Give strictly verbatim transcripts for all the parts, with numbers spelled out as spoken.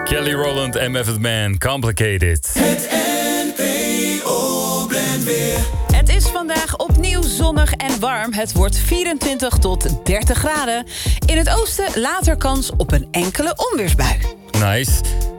Kelly Rowland en Method Man, Complicated. Het N P O Brandweer. Het is vandaag opnieuw zonnig en warm. Het wordt vierentwintig tot dertig graden. In het oosten later kans op een enkele onweersbui. Nice.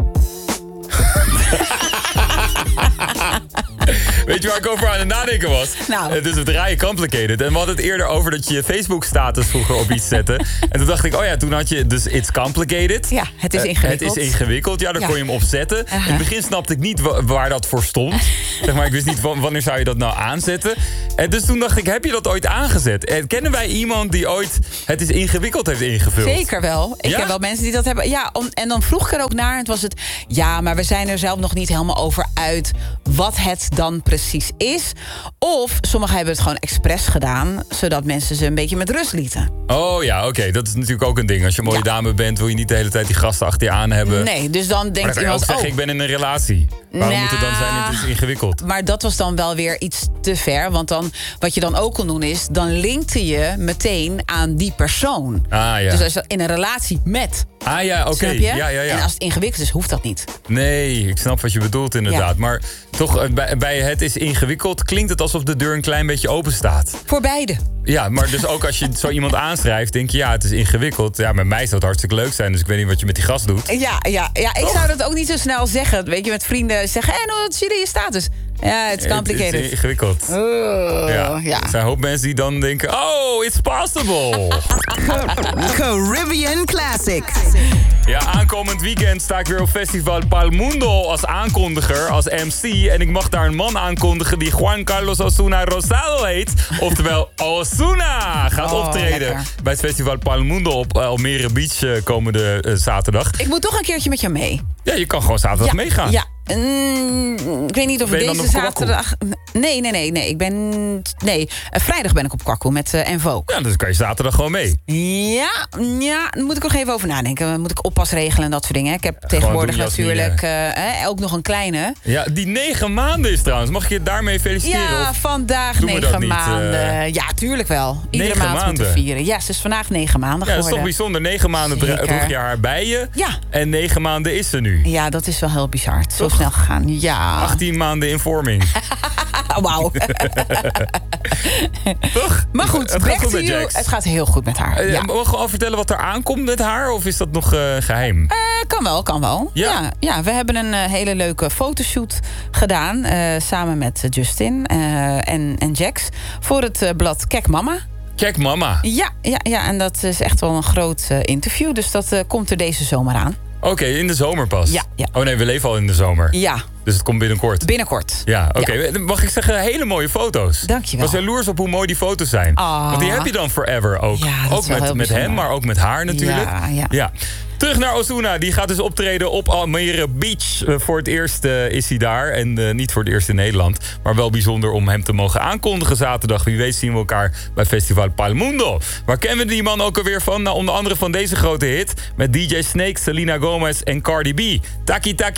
Weet je waar ik over aan het nadenken was? Nou. Het is het draaien Complicated. En we hadden het eerder over dat je je Facebook-status vroeger op iets zette. En toen dacht ik, oh ja, toen had je dus It's Complicated. Ja, het is ingewikkeld. Uh, het is ingewikkeld, ja, daar Ja. kon je hem op zetten. Uh-huh. In het begin snapte ik niet wa- waar dat voor stond. Zeg maar, ik wist niet w- wanneer zou je dat nou aanzetten. En dus toen dacht ik, heb je dat ooit aangezet? En kennen wij iemand die ooit Het is ingewikkeld heeft ingevuld? Zeker wel. Ik Ja? ken wel mensen die dat hebben. Ja, om, en dan vroeg ik er ook naar. En het was het, ja, maar we zijn er zelf nog niet helemaal over uit wat het dan precies is. Of sommigen hebben het gewoon expres gedaan, zodat mensen ze een beetje met rust lieten. Oh ja, oké. Okay. Dat is natuurlijk ook een ding. Als je een mooie Ja. dame bent, wil je niet de hele tijd die gasten achter je aan hebben. Nee, dus dan Maar denkt dan kan je ook iemand, zeggen, oh, ik ben in een relatie. Waarom Nou, moet het dan zijn? Het is ingewikkeld. maar dat was dan wel weer iets te ver. Want dan, wat je dan ook kon doen is, dan linkte je meteen aan die persoon. Ah ja. Dus als je in een relatie met. Ah ja, oké. Snap je? Ja, ja, ja. En als het ingewikkeld is, hoeft dat niet. Nee, ik snap wat je bedoelt inderdaad. Ja. Maar toch, eh, bij, bij het is ingewikkeld klinkt het alsof de deur een klein beetje open staat. Voor beide. Ja, maar dus ook als je zo iemand aanschrijft, denk je, ja, het is ingewikkeld. Ja, met mij zou het hartstikke leuk zijn, dus ik weet niet wat je met die gast doet. Ja, ja, ja ik Toch? zou dat ook niet zo snel zeggen. Weet je, met vrienden zeggen, en hoe zie je je status? Ja, het is Het complicated. is ingewikkeld. Oh, Ja. ja. Er zijn een hoop mensen die dan denken, oh, it's possible. Caribbean Classic. Ja, aankomend weekend sta ik weer op Festival Palmundo als aankondiger, als M C. En ik mag daar een man aankondigen die Juan Carlos Osuna Rosado heet. Oftewel, Osuna gaat Oh, optreden lekker. bij het Festival Palmundo op Almere Beach eh, komende eh, zaterdag. Ik moet toch een keertje met jou mee. Ja, je kan gewoon zaterdag ja, meegaan. Ja. Mm, ik weet niet of Ben we je dan deze op Kwaku? zaterdag... Nee, nee, nee, nee. Ik ben... Nee, uh, vrijdag ben ik op Kwaku met uh, Envoke. Ja, dus kan je zaterdag gewoon mee. Ja, ja, daar moet ik nog even over nadenken. Moet ik oppas regelen en dat soort dingen. Ik heb tegenwoordig doen, Jasmine. natuurlijk uh, eh, ook nog een kleine. Ja, die negen maanden is trouwens. Mag ik je daarmee feliciteren? Ja, Of- vandaag doen we dat negen niet, maanden. eh? Ja, tuurlijk wel. Iedere Negen maand moeten we maanden? vieren. Ja, ze is vandaag negen maanden Ja, dat is geworden. toch bijzonder. Negen maanden dra- Zeker. droeg je haar bij je. Ja. En negen maanden is ze nu. Ja, dat is wel heel bizar. Het is zo Toch? snel gegaan. Ja. achttien maanden in vorming. Wauw. Toch? Maar goed, het back gaat goed to met you. Jax. Het gaat heel goed met haar. Eh, Ja. Mogen we al vertellen wat er aankomt met haar? Of is dat nog eh, geheim? Eh, kan wel, kan wel. Ja. Ja, ja, we hebben een eh, hele leuke fotoshoot gedaan. eh, samen met Justin eh, en, en Jax. Voor het eh, blad Kek Mama. Kijk, mama. Ja, ja, ja, en dat is echt wel een groot eh, interview. Dus dat eh, komt er deze zomer aan. Oké, in de zomer pas. Ja, ja. Oh nee, we leven al in de zomer. Ja, Dus het komt binnenkort. binnenkort. Ja, oké. Mag ik zeggen, hele mooie foto's. Dankjewel. Ik was jaloers op hoe mooi die foto's zijn. Ah. Want die heb je dan forever ook. Ja, dat ook is wel met, heel met hem, bijzonder. maar ook met haar natuurlijk. Ja, ja. Terug naar Osuna. Die gaat dus optreden op Almere Beach. Uh, voor het eerst uh, is hij daar. En uh, niet voor het eerst in Nederland. Maar wel bijzonder om hem te mogen aankondigen zaterdag. Wie weet zien we elkaar bij Festival Palmundo. Waar kennen we die man ook alweer van? Nou, onder andere van deze grote hit. Met D J Snake, Selena Gomez en Cardi B. Taki Taki.